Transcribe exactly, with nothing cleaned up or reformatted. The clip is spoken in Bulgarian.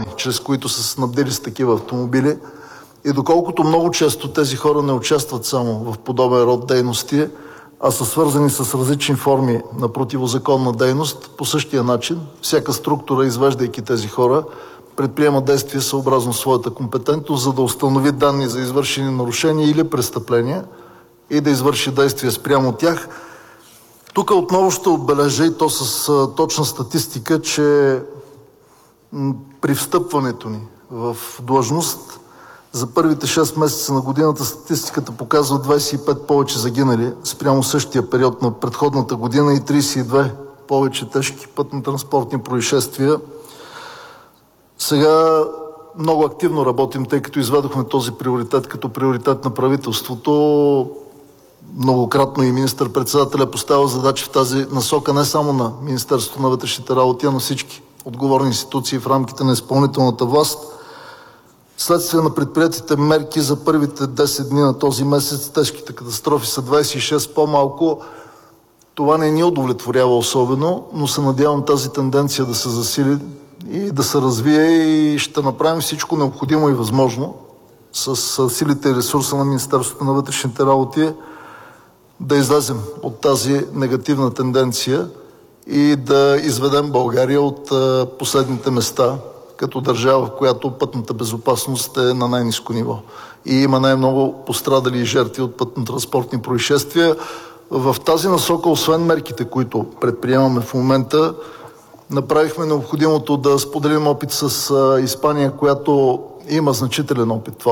чрез които са снабдили с такива автомобили. И доколкото много често тези хора не участват само в подобен род дейности, а са свързани с различни форми на противозаконна дейност, по същия начин всяка структура, извеждайки тези хора, предприема действия съобразно своята компетентност, за да установи данни за извършени нарушения или престъпления и да извърши действия спрямо тях. Тук отново ще отбележа, и то с точна статистика, че при встъпването ни в длъжност за първите шест месеца на годината статистиката показва двадесет и пет повече загинали спрямо същия период на предходната година и тридесет и две повече тежки пътно-транспортни происшествия. Сега много активно работим, тъй като изведохме този приоритет като приоритет на правителството. Многократно и министър-председателя поставя задачи в тази насока не само на Министерството на вътрешните работи, а на всички отговорни институции в рамките на изпълнителната власт. Следствие на предприетите мерки за първите десет дни на този месец тежките катастрофи са двадесет и шест по-малко. Това не ни удовлетворява особено, но се надявам тази тенденция да се засили и да се развие и ще направим всичко необходимо и възможно с силите и ресурса на Министерството на вътрешните работи да излезем от тази негативна тенденция и да изведем България от последните места като държава, в която пътната безопасност е на най-ниско ниво и има най-много пострадали и жертви от пътно-транспортни происшествия. В тази насока, освен мерките, които предприемаме в момента, направихме необходимото да споделим опит с Испания, която има значителен опит.